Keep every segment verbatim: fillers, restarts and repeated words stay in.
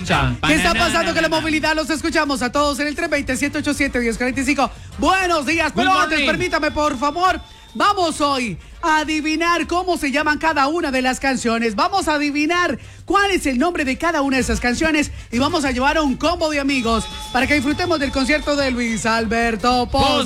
¿Qué está pasando con la movilidad? Los escuchamos a todos en el tres veinte, siete ochenta y siete, diez cuarenta y cinco. Buenos días, pero antes permítame, por favor, vamos hoy a adivinar cómo se llaman cada una de las canciones. Vamos a adivinar cuál es el nombre de cada una de esas canciones y vamos a llevar a un combo de amigos para que disfrutemos del concierto de Luis Alberto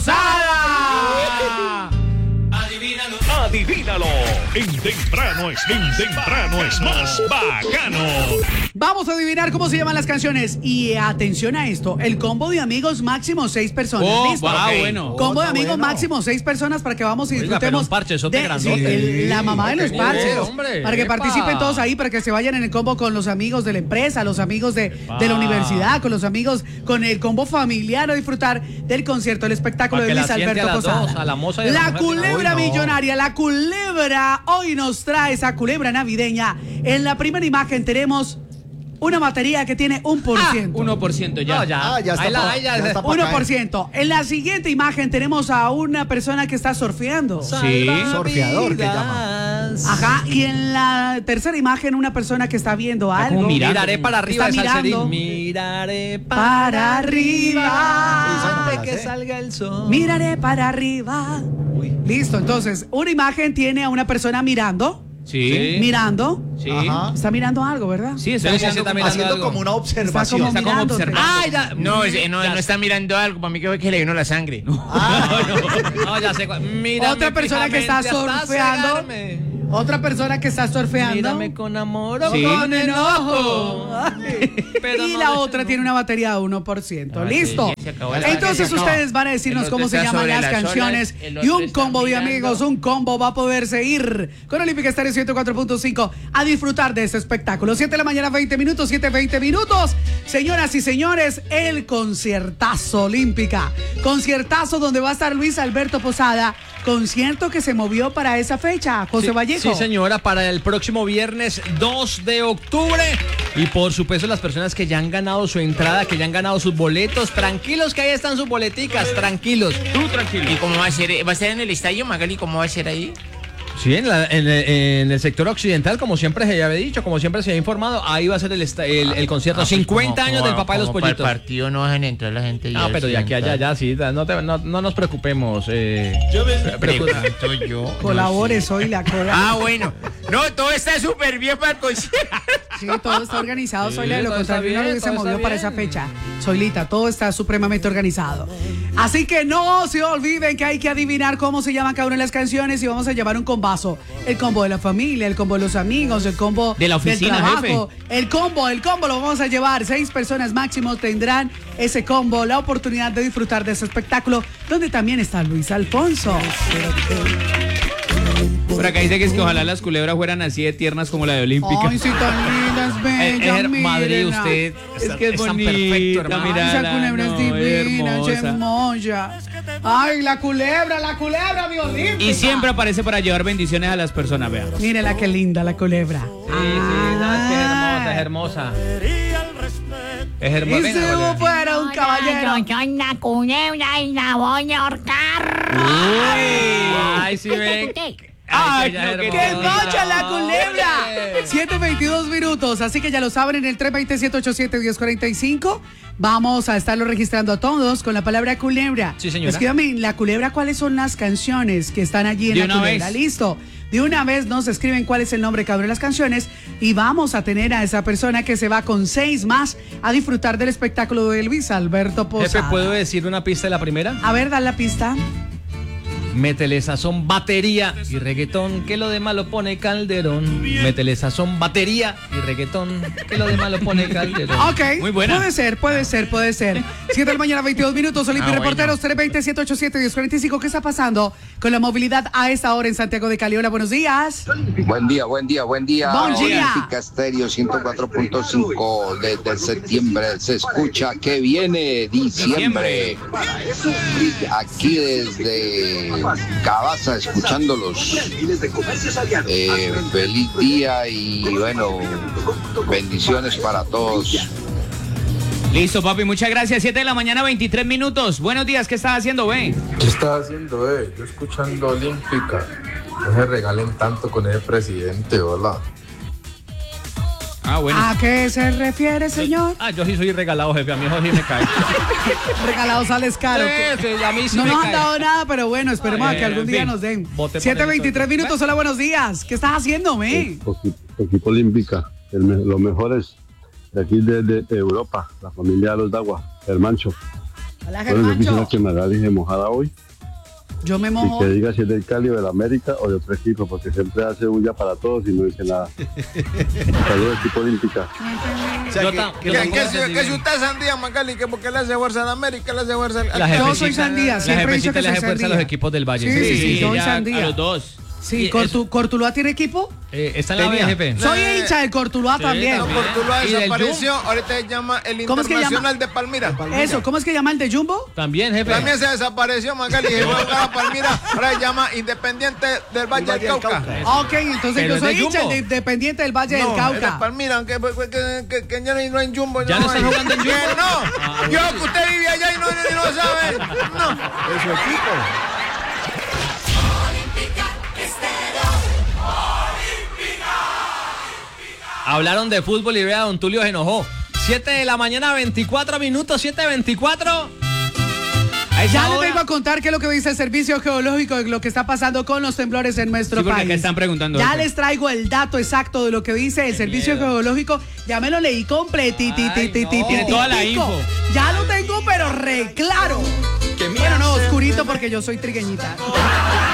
Posada. Adivínalo. Adivínalo. En temprano es, en temprano es más bacano. Vamos a adivinar cómo se llaman las canciones. Y atención a esto: el combo de amigos máximo seis personas. Oh, ¿Listo? ah, Okay. bueno. Combo Oh, de amigos bueno. máximo seis personas para que vamos y Oiga, disfrutemos. pero un parchezote de, grandote. sí, el- la mamá de los Qué parches. bien, hombre. Para que Epa. participen todos ahí, para que se vayan en el combo con los amigos de la empresa, los amigos de, de la universidad, con los amigos, con el combo familiar, a disfrutar del concierto, el espectáculo Pa' de que Luis la siente Alberto a las Posada. dos, a la moza y a la La mujer. culebra Uy, no. millonaria, la culebra hoy nos trae esa culebra navideña. En la primera imagen tenemos una batería que tiene un por ciento. uno por ciento ya. No, ya. Ah, ya está Ahí la- pa- ahí ya- ya está pa' uno caer. por ciento. En la siguiente imagen tenemos a una persona que está surfeando. Sí. Surfeador, que llama. Ajá, y en la tercera imagen una persona que está viendo algo. Como miraré para arriba Está de Salserín. mirando Miraré para arriba. Esa no me Antes la que sé. salga el sol. Miraré para arriba. Listo, entonces, una imagen tiene a una persona mirando. Sí. Mirando. Sí. Ajá. Está mirando algo, ¿verdad? Sí, está Pero mirando, está mirando haciendo algo. como una observación. como Está como mirándote. observando. Ah, Ay, ya. No, ese- no, no está mirando algo. Para mí que fue que le vino la sangre. No, no, ya sé cuál. Mírame Otra persona que está fijamente hasta surfeando. cegarme. Otra persona que está surfeando. Mírame con amor o Sí. con enojo. Pero y no la de- otra no. tiene una batería de uno por ciento. Ah, Listo. sí, ya se acabó la Entonces batería, se acaba. ustedes van a decirnos El otro cómo se está llaman sobre las las canciones. olas, el Y otro un está combo de mirando. amigos, un combo va a poderse ir con Olímpica Estéreo ciento cuatro punto cinco a disfrutar de este espectáculo. siete de la mañana, veinte minutos, siete, veinte minutos. Señoras y señores, el conciertazo Olímpica. Conciertazo donde va a estar Luis Alberto Posada. Concierto que se movió para esa fecha, José Sí, Vallejo. sí, señora, para el próximo viernes dos de octubre. Y por supuesto, las personas que ya han ganado su entrada, que ya han ganado sus boletos, tranquilos que ahí están sus boleticas, tranquilos. Tú tranquilo. ¿Y cómo va a ser? ¿Va a ser en el estadio, Magali? ¿Cómo va a ser ahí? Sí, en, la- en el- en el sector occidental, como siempre se había dicho, como siempre se ha informado, ahí va a ser el, esta- el, el concierto. Ah, pues, cincuenta como- años como- del papá de los como para pollitos. el partido no dejan entrar la gente. Ah, pero de aquí a allá, ya, sí, no, te- no, no nos preocupemos. Eh, preocupa- Pregunto yo. Colabore, soy la cola. Ah, bueno. No, todo está súper bien para el concierto. Sí, todo está organizado, Sí, Soyla, de lo todo está contrario, bien, no se todo movió está para bien. esa fecha. Soylita, todo está supremamente organizado. Así que no se olviden que hay que adivinar cómo se llaman cada una de las canciones y vamos a llevar un combazo. El combo de la familia, el combo de los amigos, el combo De la oficina, del trabajo. jefe. El combo, el combo lo vamos a llevar. Seis personas máximo tendrán ese combo, la oportunidad de disfrutar de ese espectáculo, donde también está Luis Alfonso. Por acá dice que es que ojalá las culebras fueran así de tiernas como la de Olímpica. Ay, sí, tan lindas, Eh, bellas, eh, Madrid, mírenla. usted Es que es tan bonita, perfecto, hermano. mira. Esa Mírala, culebra no, es divina, hermosa. hermosa. Ay, la culebra, la culebra, mi Olímpica. Y siempre aparece para llevar bendiciones a las personas, vean. Mírela qué linda la culebra. Sí, sí, no, es que es hermosa, es hermosa. Es Y hermosa. si Venga, yo vale. fuera un caballero. Yo soy la culebra y la voy a ahorcar. Ay, sí, ven. ¡Ay, que ella es qué hermosa. mocha la culebra! Oye. siete veintidós minutos, así que ya lo saben, en el tres veinte, siete ochenta y siete, diez cuarenta y cinco vamos a estarlo registrando a todos con la palabra culebra. Sí, señora. Escríbame en la culebra cuáles son las canciones que están allí en De la una culebra. vez. Listo. De una vez nos escriben cuál es el nombre de cada una de las canciones y vamos a tener a esa persona que se va con seis más a disfrutar del espectáculo de Luis Alberto Jefe, Posada. ¿puedo decir una pista de la primera? A ver, dale la pista. Métele sazón, batería y reggaetón, que lo demás lo pone Calderón. Métele sazón, batería y reggaetón, que lo demás lo pone Calderón. Ok, Muy buena. puede ser, puede ser, puede ser. siete de la mañana, veintidós minutos, Olimpia Ah, Reporteros, tres veinte, siete ochenta y siete, diez cuarenta y cinco. ¿Qué está pasando con la movilidad a esta hora en Santiago de Cali? Hola, buenos días. Buen día, buen día, buen día. Buen día. Olímpica Estéreo ciento cuatro punto cinco desde septiembre. Se escucha que viene diciembre. Aquí desde Cabaza, escuchándolos. Eh, feliz día y bueno, bendiciones para todos. Listo, papi, muchas gracias. siete de la mañana, veintitrés minutos. Buenos días, ¿qué estás haciendo, ve? ¿Qué estás haciendo, eh? Yo escuchando Olímpica. No se regalen tanto con ese presidente, hola. Ah, bueno. ¿A qué se refiere, señor? Ah, yo sí soy regalado, jefe. A mí eso sí me cae. Regalado sales caro. Sí, sí, a mí sí no me nos cae. han dado nada, pero bueno, esperemos Ay, a que algún en día fin. nos den. Vote por siete el veintitrés doctor. minutos, hola, buenos días. ¿Qué estás haciendo, me? Equipo, equipo olímpica, el me- los mejores de aquí de, de- de Europa, la familia de los Dagua, el Mancho. Hola, Bueno, yo quisiera Germancho. que Magali se mojara hoy Yo me y mojo. que diga si es del Cali o del América o de otro equipo, porque siempre hace bulla para todos y no dice nada. Saludos, equipo olímpica. Yo ta- yo ¿Qué, tampoco qué, entendí que si bien. usted es sandía, Magali, que porque le hace fuerza a la América, le hace fuerza al... La Yo jefecita- soy sandía, La siempre he dicho jefecita que le soy hace fuerza a sandía. los equipos del Valle. Sí, sí, sí, soy ya sandía. a los dos. Sí, Y Cortu- ¿Cortuluá tiene equipo? Eh, está en la B, Tenía. jefe. Soy Eh, hincha del Cortuluá sí, también. también. Portugal ¿Y del desapareció, ahorita se llama el ¿Cómo es que Internacional llama? de Palmira. Eso, ¿cómo es que llama el de Jumbo? También, jefe. También se desapareció, Magali, y fue a jugar a Palmira, ahora se llama Independiente del Valle del Cauca. Ok, entonces Pero yo es soy de hincha Jumbo. de- dependiente del Valle No, del es de Cauca. Palmira, que, que, que, que, que ya no hay- no hay Jumbo. ¿Ya no están hay. jugando en Jumbo? Que no, Ah, yo que usted vive allá y no, y no sabe. No. Es su equipo. Hablaron de fútbol y vea, don Tulio se enojó. siete de la mañana, veinticuatro minutos, siete veinticuatro. A esa Ya les hora- vengo a contar qué es lo que dice el Servicio Geológico de lo que está pasando con los temblores en nuestro Sí, porque país. acá están preguntando Ya eso. les traigo el dato exacto de lo que dice el Servicio miedo. Geológico. Ya me lo leí completito. Ay, no. Tiene toda la info. Ya lo tengo, pero re claro. Bueno, no, oscurito porque yo soy trigueñita.